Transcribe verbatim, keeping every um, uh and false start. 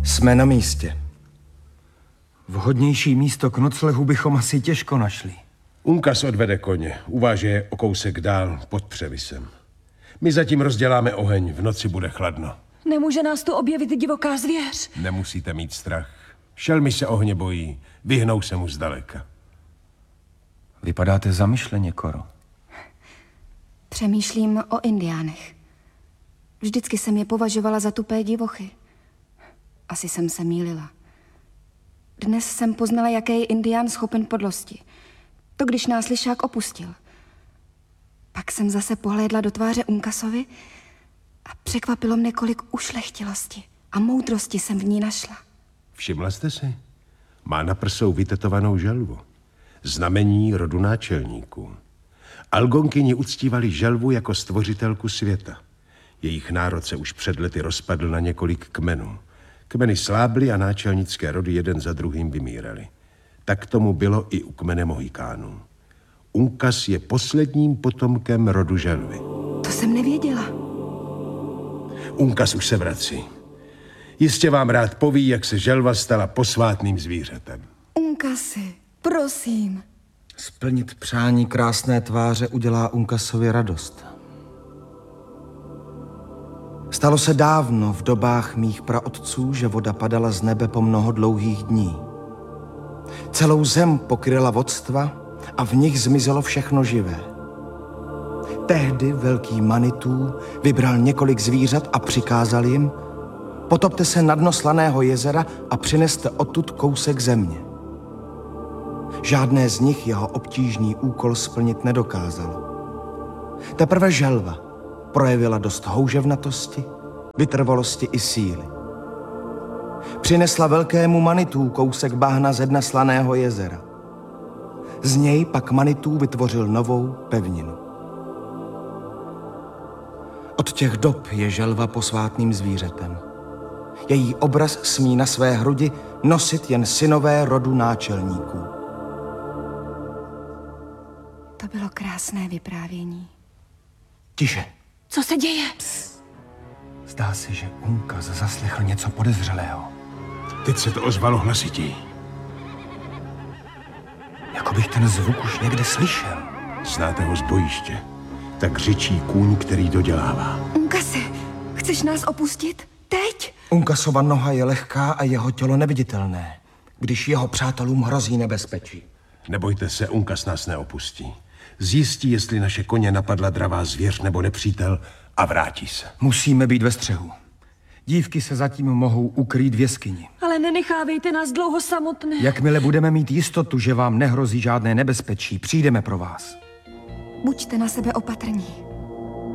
Jsme na místě. Vhodnější místo k noclehu bychom asi těžko našli. Unkas odvede koně, uváže je o kousek dál pod převisem. My zatím rozděláme oheň, v noci bude chladno. Nemůže nás tu objevit divoká zvěř. Nemusíte mít strach. Šelmy se ohně bojí, vyhnou se mu zdaleka. Vypadáte zamyšleně, Koro. Přemýšlím o indiánech. Vždycky jsem je považovala za tupé divochy. Asi jsem se mýlila. Dnes jsem poznala, jaký je indián schopen podlosti. To, když nás lišák opustil. Pak jsem zase pohlédla do tváře Unkasovi a překvapilo mne, kolik ušlechtilosti a moudrosti jsem v ní našla. Všimla jste si? Má na prsou vytetovanou želvu. Znamení rodu náčelníků. Algonkyni uctívali želvu jako stvořitelku světa. Jejich národ se už před lety rozpadl na několik kmenů. Kmeny slábly a náčelnické rody jeden za druhým vymíraly. Tak tomu bylo i u kmene Mohikánů. Unkas je posledním potomkem rodu želvy. To jsem nevěděla. Unkas už se vrací. Jistě vám rád poví, jak se želva stala posvátným zvířetem. Unkasi, prosím. Splnit přání krásné tváře udělá Unkasovi radost. Stalo se dávno v dobách mých praotců, že voda padala z nebe po mnoho dlouhých dní. Celou zem pokryla vodstva a v nich zmizelo všechno živé. Tehdy velký Manitů vybral několik zvířat a přikázal jim: potopte se na dno slaného jezera a přineste odtud kousek země. Žádné z nich jeho obtížný úkol splnit nedokázalo. Teprve želva projevila dost houževnatosti, vytrvalosti i síly. Přinesla velkému Manitů kousek bahna ze dna slaného jezera. Z něj pak Manitů vytvořil novou pevninu. Od těch dob je želva posvátným zvířetem. Její obraz smí na své hrudi nosit jen synové rodu náčelníků. To bylo krásné vyprávění. Tiše. Co se děje? Psst. Zdá se, že Unkas zaslechl něco podezřelého. Teď se to ozvalo hlasitěji. Jako bych ten zvuk už někde slyšel. Znáte ho z bojiště. Tak řečí kůň, který dodělává. Unkase, chceš nás opustit? Teď? Unkasova noha je lehká a jeho tělo neviditelné, když jeho přátelům hrozí nebezpečí. Nebojte se, Unkas nás neopustí. Zjistí, jestli naše koně napadla dravá zvěř nebo nepřítel a vrátí se. Musíme být ve střehu. Dívky se zatím mohou ukrýt v jeskyni. Ale nenechávejte nás dlouho samotné. Jakmile budeme mít jistotu, že vám nehrozí žádné nebezpečí, přijdeme pro vás. Buďte na sebe opatrní.